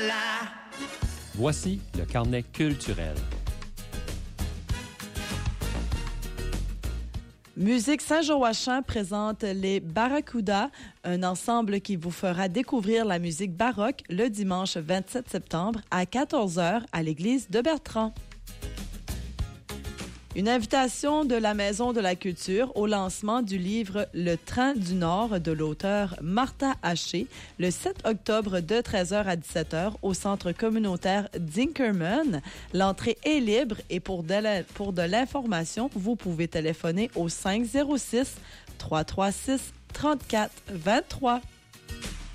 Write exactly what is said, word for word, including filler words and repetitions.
Voici le carnet culturel. Musique Saint-Joachim présente les Barracudas, un ensemble qui vous fera découvrir la musique baroque le dimanche vingt-sept septembre à quatorze heures à l'église de Bertrand. Une invitation de la Maison de la Culture au lancement du livre Le Train du Nord de l'auteur Martha Haché le sept octobre de treize heures à dix-sept heures au centre communautaire d'Inkerman. L'entrée est libre et pour de, la, pour de l'information, vous pouvez téléphoner au cinq zéro six, trois trois six, trois quatre deux trois.